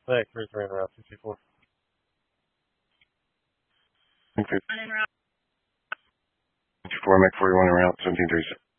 Thanks, 33 en route, 64. Thank you. 64, Mac 41 en route, 1737.